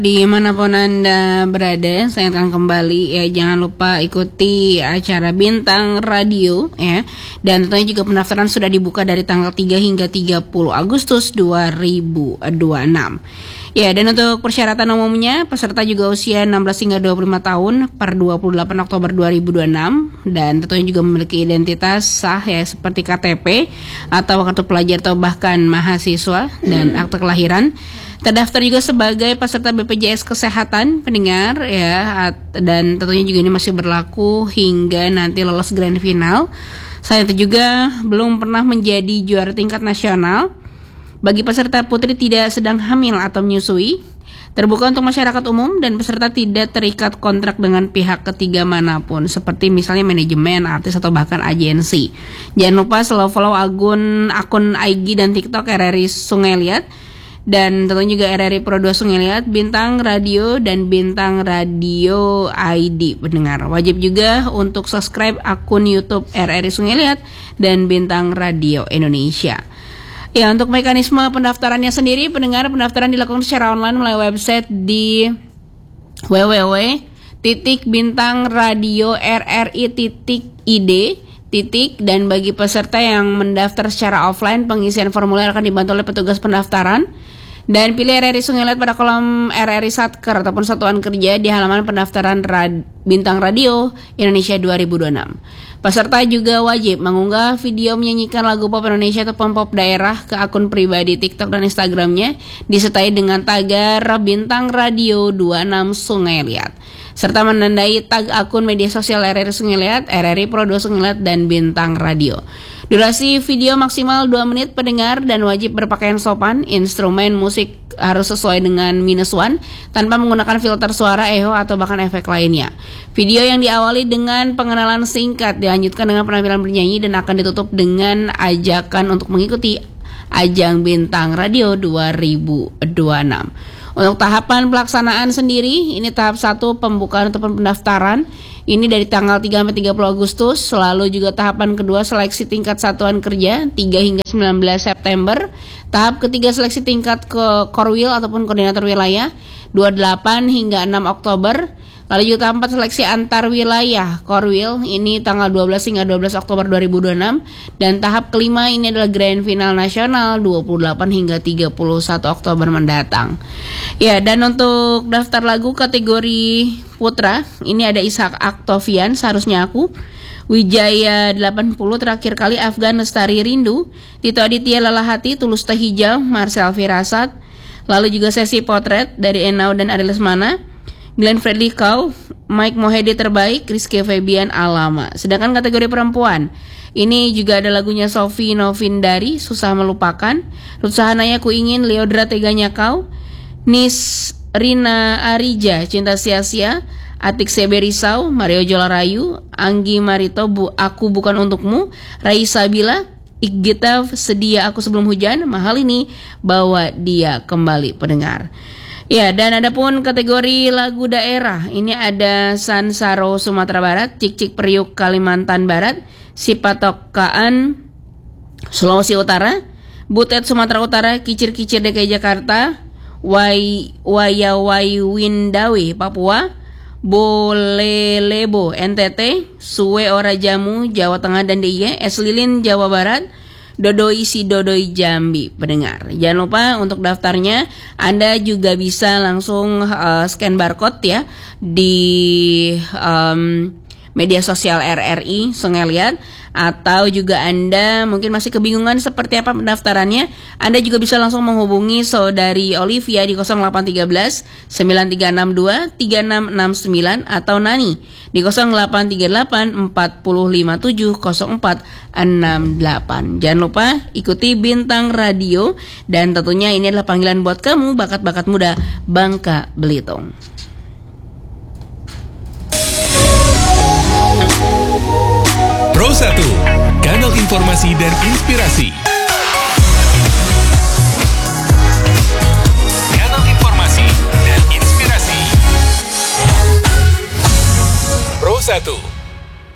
Dimanapun Anda berada, saya akan kembali ya. Jangan lupa ikuti acara Bintang Radio ya. Dan tentunya juga pendaftaran sudah dibuka dari tanggal 3 hingga 30 Agustus 2026. Ya, dan untuk persyaratan umumnya, peserta juga usia 16 hingga 25 tahun per 28 Oktober 2026 dan tentunya juga memiliki identitas sah ya seperti KTP atau kartu pelajar atau bahkan mahasiswa dan akte kelahiran. Terdaftar juga sebagai peserta BPJS Kesehatan pendengar ya, dan tentunya juga ini masih berlaku hingga nanti lolos grand final. Selain itu juga belum pernah menjadi juara tingkat nasional. Bagi peserta putri tidak sedang hamil atau menyusui, terbuka untuk masyarakat umum dan peserta tidak terikat kontrak dengan pihak ketiga manapun seperti misalnya manajemen, artis atau bahkan agensi. Jangan lupa selalu follow akun IG dan TikTok RRI Sungai Liat. Dan tentunya juga RRI Pro 2 Sungai Liat, Bintang Radio, dan Bintang Radio ID pendengar. Wajib juga untuk subscribe akun YouTube RRI Sungai Liat dan Bintang Radio Indonesia. Ya, untuk mekanisme pendaftarannya sendiri pendengar, pendaftaran dilakukan secara online melalui website di www.bintangradiorri.id. Dan bagi peserta yang mendaftar secara offline, pengisian formulir akan dibantu oleh petugas pendaftaran dan pilih RRI Sungai Liat pada kolom RRI Satker ataupun satuan kerja di halaman pendaftaran Bintang Radio Indonesia 2026. Peserta juga wajib mengunggah video menyanyikan lagu pop Indonesia ataupun pop daerah ke akun pribadi TikTok dan Instagramnya disertai dengan tagar Bintang Radio 26 Sungai Liat, serta menandai tag akun media sosial RRI Sungai Liat, RRI Pro 2 Sungai Liat, dan Bintang Radio. Durasi video maksimal 2 menit pendengar dan wajib berpakaian sopan. Instrumen musik harus sesuai dengan -1 tanpa menggunakan filter suara, echo atau bahkan efek lainnya. Video yang diawali dengan pengenalan singkat dilanjutkan dengan penampilan bernyanyi dan akan ditutup dengan ajakan untuk mengikuti ajang Bintang Radio 2026. Untuk tahapan pelaksanaan sendiri, ini tahap 1 pembukaan ataupun pendaftaran. Ini dari tanggal 3 sampai 30 Agustus. Lalu juga tahapan kedua seleksi tingkat satuan kerja 3 hingga 19 September. Tahap ketiga seleksi tingkat ke Korwil ataupun koordinator wilayah 28 hingga 6 Oktober. Lalu juga tahap 4 seleksi antar wilayah Korwil, ini tanggal 12 hingga 12 Oktober 2026. Dan tahap kelima ini adalah grand final nasional 28 hingga 31 Oktober mendatang. Ya, dan untuk daftar lagu kategori putra, ini ada Ishak Aktovian, Seharusnya Aku, Wijaya 80, Terakhir Kali, Afgan Lestari Rindu, Tito Aditya Lelah Hati, Tulus Teh Hijau, Marcel Firasat. Lalu juga sesi potret dari Enau dan Ari Lesmana, Glenn Fredly Kau, Mike Mohede Terbaik, Rizky Febian Alama. Sedangkan kategori perempuan, ini juga ada lagunya Sofi Novindari, Susah Melupakan, Ruth Sahanaya Ku Ingin, Leodra Teganya Kau, Nis Rina Arija Cinta Sia-Sia, Atik Sebe Risau, Mario Jolarayu, Anggi Marito Aku Bukan Untukmu, Raisa Bila, Iggita Sedia Aku Sebelum Hujan, Mahal Ini Bawa Dia Kembali pendengar. Ya, dan adapun kategori lagu daerah, ini ada Sansaro Sumatera Barat, Cik Cik Periuk Kalimantan Barat, Sipatokaan Sulawesi Utara, Butet Sumatera Utara, Kicir Kicir DKI Jakarta, Wayawai Windawi Papua, Bolelebo NTT, Suwe Ora Jamu Jawa Tengah dan DIY, Es Lilin Jawa Barat, Dodoi Si Dodoi Jambi pendengar. Jangan lupa untuk daftarnya Anda juga bisa langsung scan barcode ya di media sosial RRI Sungai Liat, atau juga Anda mungkin masih kebingungan seperti apa pendaftarannya, Anda juga bisa langsung menghubungi saudari Olivia di 0813 9362 3669 atau Nani di 0838 4057 0468. Jangan lupa ikuti Bintang Radio, dan tentunya ini adalah panggilan buat kamu bakat-bakat muda Bangka Belitung. Pro 1, kanal informasi dan inspirasi. Kanal informasi dan inspirasi. Pro 1.